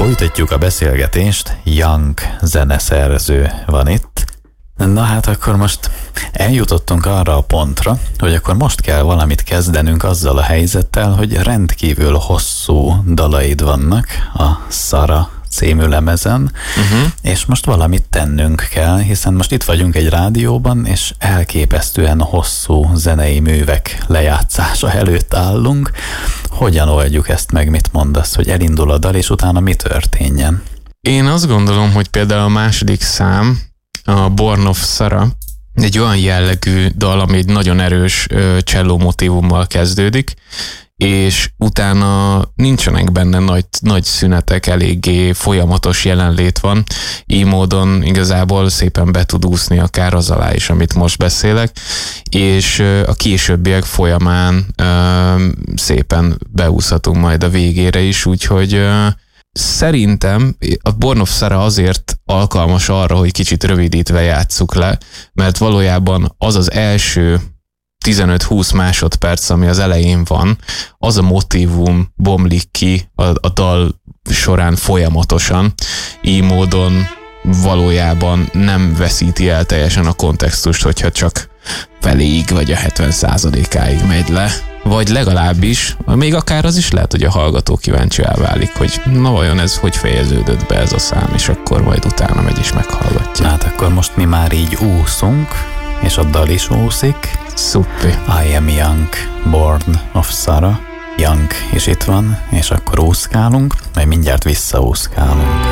Folytatjuk a beszélgetést, Young zeneszerző van itt. Na hát akkor most eljutottunk arra a pontra, hogy akkor most kell valamit kezdenünk azzal a helyzettel, hogy rendkívül hosszú dalaid vannak a Szara című lemezen, és most valamit tennünk kell, hiszen most itt vagyunk egy rádióban, és elképesztően hosszú zenei művek lejátszása előtt állunk. Hogyan oldjuk ezt meg, mit mondasz, hogy elindul a dal, és utána mi történjen? Én azt gondolom, hogy például a második szám, a Born of Sara, egy olyan jellegű dal, ami egy nagyon erős cselló motívummal kezdődik, és utána nincsenek benne nagy szünetek, eléggé folyamatos jelenlét van, így módon igazából szépen be tud úszni akár az alá is, amit most beszélek, és a későbbiek folyamán szépen beúszhatunk majd a végére is, úgyhogy szerintem a Born of Sara azért alkalmas arra, hogy kicsit rövidítve játsszuk le, mert valójában az az első 15-20 másodperc, ami az elején van, az a motívum bomlik ki a dal során folyamatosan, így módon valójában nem veszíti el teljesen a kontextust, hogyha csak feléig vagy a 70%-áig megy le. Vagy legalábbis, még akár az is lehet, hogy a hallgató kíváncsi válik, hogy na vajon ez hogy fejeződött be ez a szám, és akkor majd utána megy és meghallgatja. Hát akkor most mi már így úszunk, és a dal is úszik. Szupi. I am Young, Born of Sara. Young is itt van, és akkor úszkálunk, majd mindjárt visszaúszkálunk.